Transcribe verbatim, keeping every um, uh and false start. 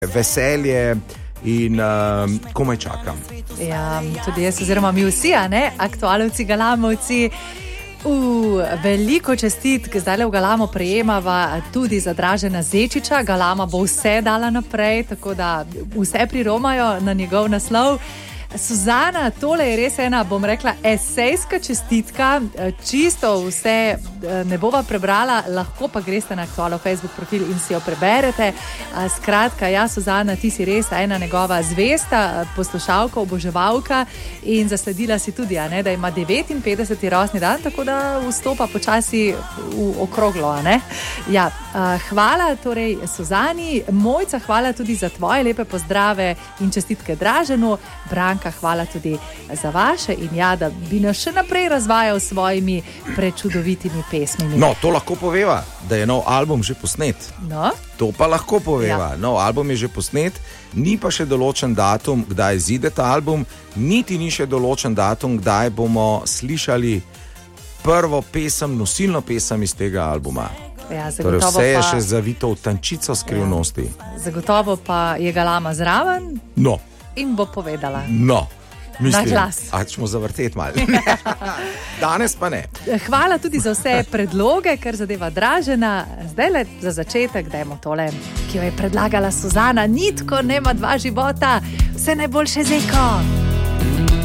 veselje in uh, komaj čakam. Ja, tudi jaz oziroma mi vsi, a ne, aktualovci, galamovci. Uh, veliko čestitk zdaj v Galamo prejemava tudi za Dražena Zečiča. Galama bo vse dala naprej, tako da vse priromajo na njegov naslov. Suzana, tole je res ena, bom rekla, esejska čestitka, čisto vse ne bova prebrala, lahko pa greste na Aktualov Facebook profil in si jo preberete. Skratka, ja, Suzana, ti si res ena njegova zvesta, poslušalka, oboževalka in zasledila si tudi, a ne, da ima devetinpetdeseti rojstni dan, tako da vstopa počasi v okroglo, a ne. Ja, hvala torej Suzani, Mojca, hvala tudi za tvoje lepe pozdrave in čestitke Draženu, Branka, hvala tudi za vaše in ja, da bi nas še naprej razvajal s svojimi prečudovitimi pesmimi. No, to lahko poveva, da je nov album že posnet. No? To pa lahko poveva. Ja. Nov album je že posnet, ni pa še določen datum, kdaj zide ta album, niti ni še določen datum, kdaj bomo slišali prvo pesem, nosilno pesem iz tega albuma. Ja, torej vse je pa... še zavito v tančico skrivnosti. Ja. Zagotovo pa je Galama zraven. No. In bo povedala. No, mislim, na glas. A ćemo zavrteti malo. Danes pa ne. Hvala tudi za vse predloge, kar zadeva Dražena. Zdaj le za začetek dajmo tole, ki jo je predlagala Suzana. Nitko nema dva života, vse najboljše, Zeko.